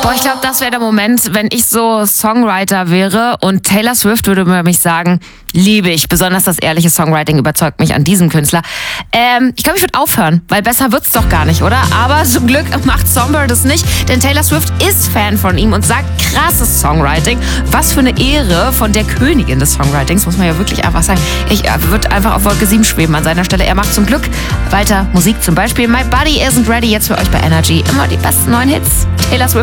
Ich glaube, das wäre der Moment, wenn ich so Songwriter wäre und Taylor Swift würde über mich sagen, liebe ich. Besonders das ehrliche Songwriting überzeugt mich an diesem Künstler. Ich glaube, ich würde aufhören, weil besser wird's doch gar nicht, oder? Aber zum Glück macht Songbird es nicht, denn Taylor Swift ist Fan von ihm und sagt, krasses Songwriting. Was für eine Ehre von der Königin des Songwritings, muss man ja wirklich einfach sagen. Ich würde einfach auf Wolke 7 schweben an seiner Stelle. Er macht zum Glück weiter Musik, zum Beispiel My Body Isn't Ready, jetzt für euch bei Energy. Immer die besten neuen Hits. Taylor Swift.